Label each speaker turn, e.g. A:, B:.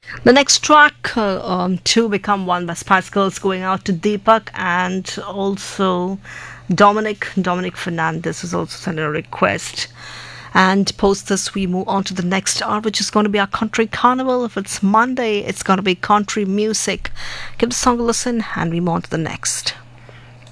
A: The next track, Two Become One by Spice Girls, going out to Deepak and also Dominic Fernandez has also sent a request. And post this, we move on to the next hour, which is going to be our country carnival. If it's Monday, it's going to be country music. Give the song a listen, and we move on to the next.